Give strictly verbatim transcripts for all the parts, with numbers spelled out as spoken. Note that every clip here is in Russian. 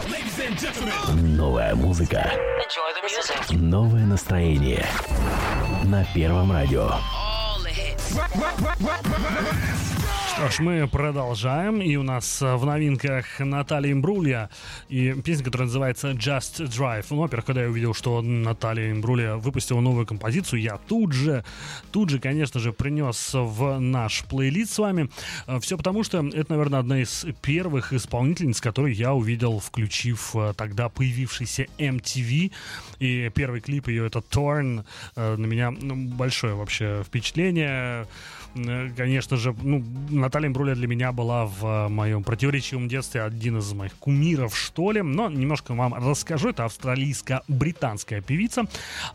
Новая музыка. Новое настроение. На Первом радио. Что ж, мы продолжаем, и у нас в новинках Наталья Имбрулья и песня, которая называется Just Drive. Ну, во-первых, когда я увидел, что Наталья Имбрулья выпустила новую композицию, я тут же, тут же, конечно же, принес в наш плейлист с вами. Все потому, что это, наверное, одна из первых исполнительниц, которую я увидел, включив тогда появившийся эм ти ви, и первый клип ее, это Torn, на меня большое вообще впечатление. Конечно же, ну, Наталья Имбрулья для меня была в моем противоречивом детстве один из моих кумиров, что ли. Но немножко вам расскажу. Это австралийско-британская певица,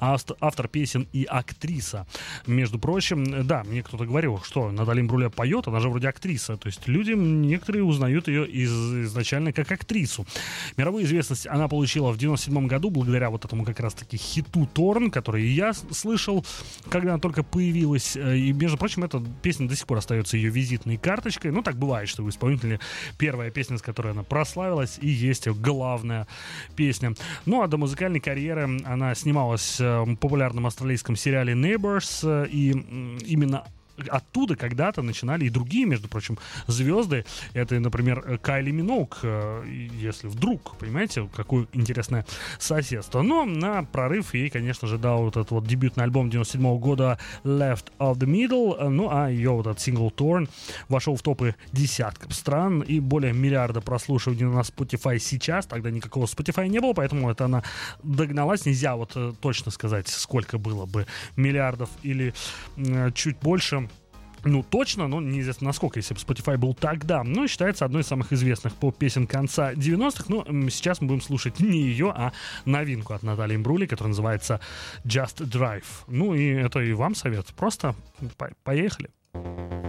автор песен и актриса. Между прочим, да, мне кто-то говорил, что Наталья Имбрулья поет, она же вроде актриса. То есть люди, некоторые узнают ее из, изначально как актрису. Мировую известность она получила в девяносто седьмом году благодаря вот этому как раз-таки хиту Торн, который и я слышал, когда она только появилась. И, между прочим, это песня до сих пор остается ее визитной карточкой. Ну, так бывает, что у исполнителя первая песня, с которой она прославилась, и есть главная песня. Ну, а до музыкальной карьеры она снималась в популярном австралийском сериале Neighbours, и именно оттуда когда-то начинали и другие, между прочим, звезды. Это, например, Кайли Миноуг, если вдруг, понимаете, какое интересное соседство. Но на прорыв ей, конечно же, дал вот этот вот дебютный альбом девяносто седьмого года Left of the Middle. Ну, а ее вот этот сингл Torn вошел в топы десятков стран и более миллиарда прослушиваний на Spotify сейчас. Тогда никакого Spotify не было, поэтому это она догналась. Нельзя вот точно сказать, сколько было бы миллиардов или э, чуть больше. Ну, точно, но неизвестно насколько, если бы Spotify был тогда. Но считается одной из самых известных поп-песен конца девяностых. Но сейчас мы будем слушать не ее, а новинку от Натальи Имбрульи, которая называется Just Drive. Ну, и это и вам совет. Просто по- поехали.